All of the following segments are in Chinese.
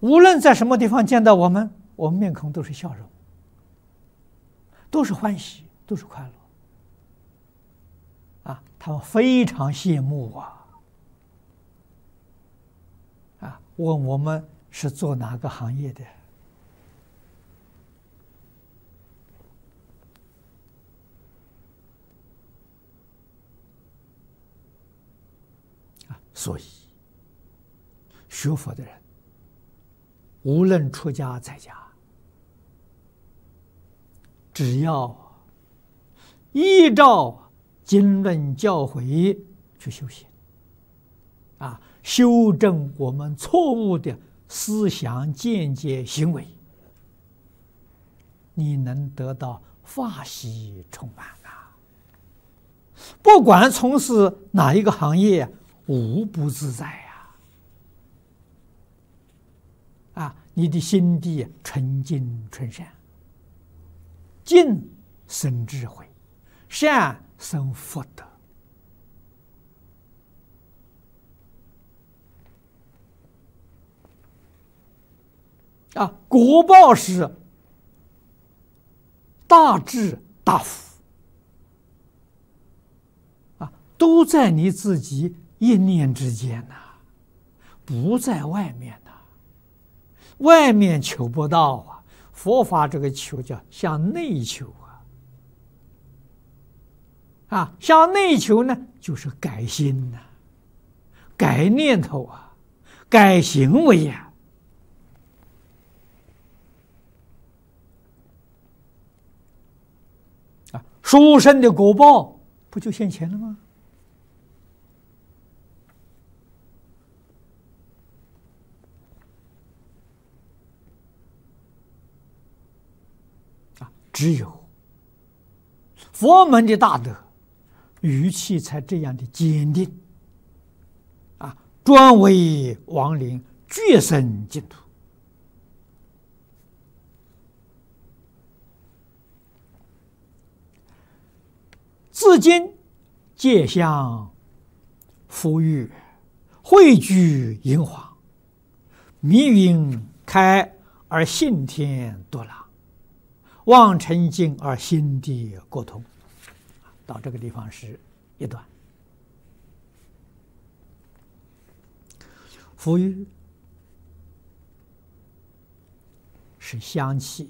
无论在什么地方见到我们，我们面孔都是笑容，都是欢喜，都是快乐。他们非常羡慕问我们是做哪个行业的。所以学佛的人，无论出家在家，只要依照经论教诲去修行，修正我们错误的思想见解行为，你能得到法喜充满不管从事哪一个行业，无不自在你的心地纯净纯善，净生智慧，善生福德。果报是大智大福都在你自己一念之间不在外面外面求不到佛法这个求叫向内求向内求呢，就是改心改念头改行为殊胜的果报不就现前了吗？只有佛门的大德语气才这样的坚定专为亡灵决生净土。自今戒相富裕，汇聚银华，迷云开而信天多朗，望尘净而心地过通。到这个地方是一段。富裕是香气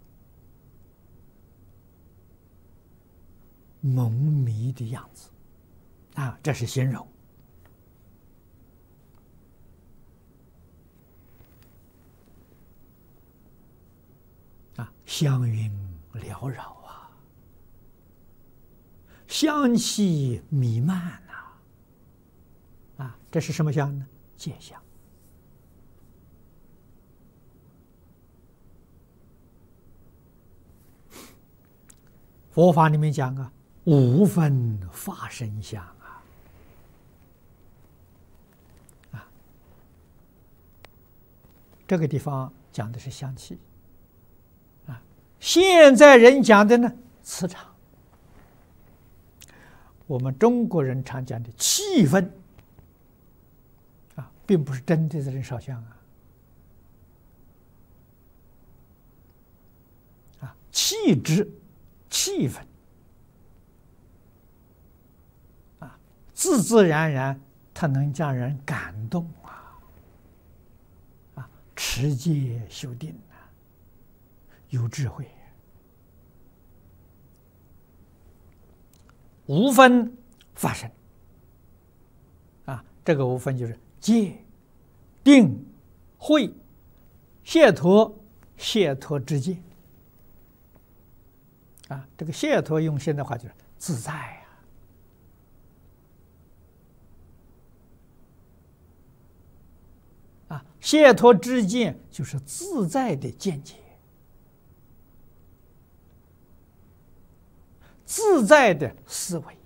蒙迷的样子这是形容香云缭绕香气弥漫这是什么香呢？戒香。佛法里面讲五分法身香这个地方讲的是香气现在人讲的呢磁场，我们中国人常讲的气氛并不是真的在人烧香气质气氛自自然然它能将人感动持戒修定有智慧。五分法身这个五分就是戒、定、慧、解脱、解脱之戒这个解脱用现代话就是自在解脱之见就是自在的见解，自在的思维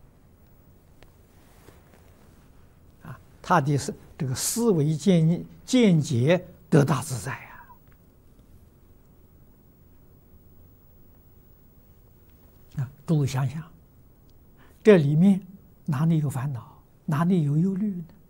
他的这个思维见解得大自在诸位想想，这里面哪里有烦恼，哪里有忧虑呢？